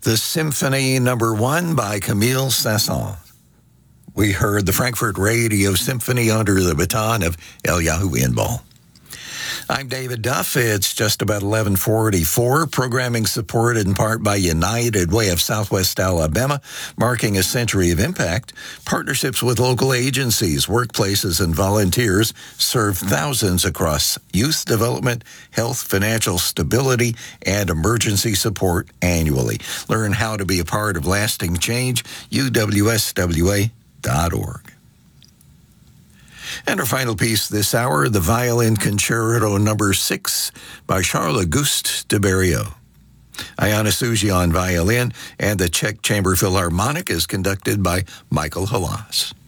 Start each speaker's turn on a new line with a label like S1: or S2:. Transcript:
S1: The Symphony Number 1 by Camille Saint-Saëns. We heard the Frankfurt Radio Symphony under the baton of Eliyahu Inbal. I'm David Duff. It's just about 11:44. Programming supported in part by United Way of Southwest Alabama, marking a century of impact. Partnerships with local agencies, workplaces, and volunteers serve thousands across youth development, health, financial stability, and emergency support annually. Learn how to be a part of lasting change, uwswa.org. And our final piece this hour, the Violin Concerto No. 6 by Charles-Auguste de Berriot. Ayana Suji on violin, and the Czech Chamber Philharmonic is conducted by Michael Halas.